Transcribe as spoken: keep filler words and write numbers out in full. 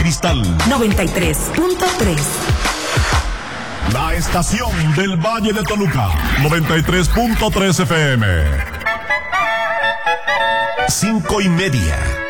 cristal. noventa y tres punto tres. La estación del Valle de Toluca. noventa y tres punto tres F M. Cinco y media.